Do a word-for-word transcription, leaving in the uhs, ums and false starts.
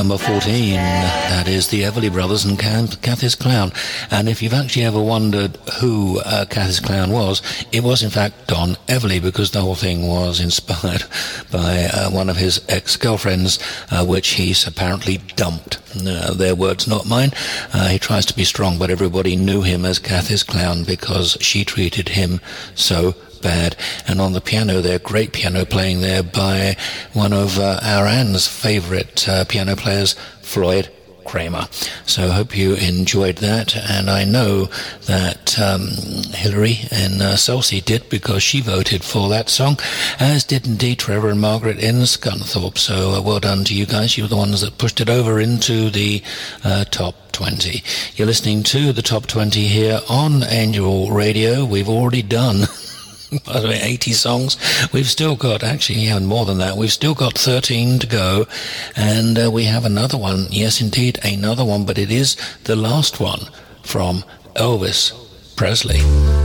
Number fourteen, that is the Everly Brothers and Cathy's Clown. And if you've actually ever wondered who uh, Cathy's Clown was, it was in fact Don Everly, because the whole thing was inspired by uh, one of his ex-girlfriends, uh, which he's apparently dumped. Uh, their words, not mine. Uh, he tries to be strong, but everybody knew him as Cathy's Clown because she treated him so bad. And on the piano there, great piano playing there by one of uh, our Anne's favourite uh, piano players, Floyd Kramer. So I hope you enjoyed that, and I know that um, Hilary in uh, Selsey did, because she voted for that song, as did indeed Trevor and Margaret in Scunthorpe. So uh, well done to you guys. You were the ones that pushed it over into the uh, top twenty. You're listening to the top twenty here on Angel Radio. We've already done by the way, eighty songs. We've still got, actually, even more than that, we've still got thirteen to go, and uh, we have another one, yes indeed, another one, but it is the last one from Elvis Presley.